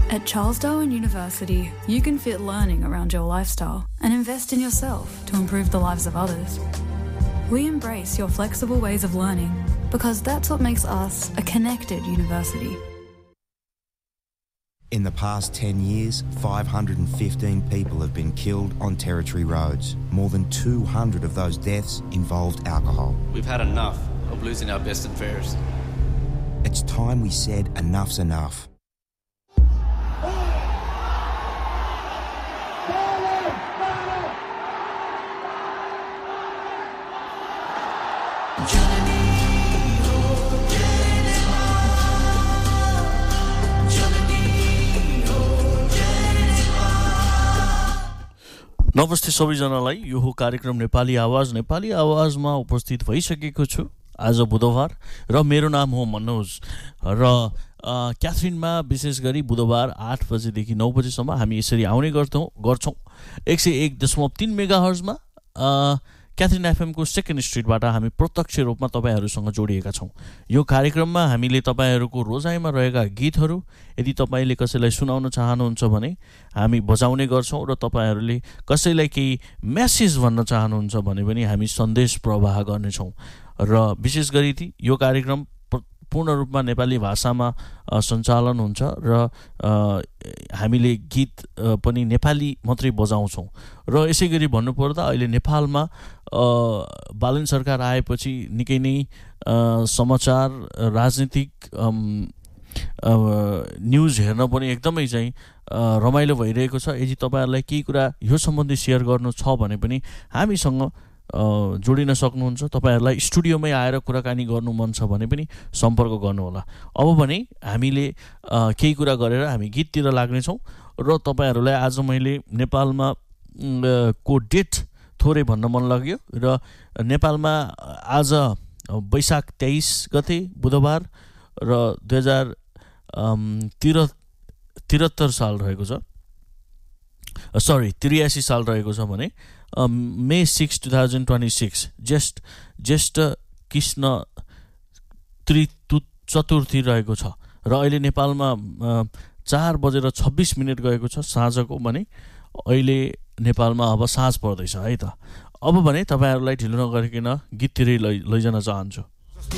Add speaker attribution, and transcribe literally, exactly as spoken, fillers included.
Speaker 1: At Charles Darwin University, you can fit learning around your lifestyle and invest in yourself to improve the lives of others. We embrace your flexible ways of learning because that's what makes us a connected university.
Speaker 2: In the past ten years, five hundred fifteen people have been killed on Territory roads. More than two hundred of those deaths involved alcohol.
Speaker 3: We've had enough of losing our best and fairest.
Speaker 2: It's time we said enough's enough.
Speaker 4: नमस्ते सबैजनालाई। यो हो कार्यक्रम नेपाली आवाज। नेपाली आवाजमा उपस्थित भइसकेको छु आज बुधबार र मेरो नाम हो मनोज र क्याथरिनमा विशेष गरी बुधबार आठ बजेदेखि नौ बजेसम्म हामी यसरी आउने गर्छौँ गर्छौँ एक सय एक दशमलव तीन मेगा हर्जमा क्याथरिन एफएमको सेकेन्ड स्ट्रिटबाट हामी प्रत्यक्ष रूपमा तपाईँहरूसँग जोडिएका छौँ। यो कार्यक्रममा हामीले तपाईँहरूको रोजाइमा रहेका गीतहरू यदि तपाईँले कसैलाई सुनाउन चाहनुहुन्छ भने हामी बजाउने गर्छौँ र तपाईँहरूले कसैलाई केही मेसेज भन्न चाहनुहुन्छ भने पनि हामी सन्देश प्रवाह गर्नेछौँ। र विशेष गरी यो कार्यक्रम पूर्ण रूपमा नेपाली भाषामा सञ्चालन हुन्छ र हामीले गीत पनि नेपाली मात्रै बजाउँछौँ। र यसै गरी भन्नुपर्दा अहिले नेपालमा बालन सरकार आएपछि निकै नै समाचार राजनीतिक न्युज हेर्न पनि एकदमै चाहिँ रमाइलो भइरहेको छ। यदि तपाईँहरूलाई केही कुरा यो सम्बन्धी सेयर गर्नु छ भने पनि हामीसँग जोडिन सक्नुहुन्छ। तपाईँहरूलाई स्टुडियोमै आएर कुराकानी गर्नु मन छ भने पनि सम्पर्क गर्नुहोला। अब भने हामीले केही कुरा गरेर हामी गीततिर लाग्नेछौँ र तपाईँहरूलाई आज मैले नेपालमा को डेट थोरै भन्न मन लाग्यो र नेपालमा आज वैशाख तेइस गते बुधबार र दुई हजार तिर त्रिहत्तर साल रहेको छ सरी त्रियासी साल रहेको छ भने मे six two thousand twenty six ज्येष्ठ ज्येष्ठ कृष्ण त्रि चतुर्थी रहेको छ र अहिले नेपालमा चार बजेर छब्बिस मिनट गएको छ साँझको। भने अहिले नेपालमा अब साँझ पर्दैछ है त। अब भने तपाईँहरूलाई ढिलो नगरिकन गीततिरै लै लैजान चाहन्छु।